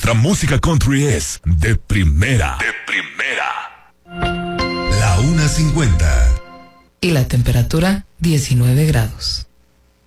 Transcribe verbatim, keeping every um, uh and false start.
nuestra música country es de primera. De primera. La una cincuenta. Y la temperatura diecinueve grados.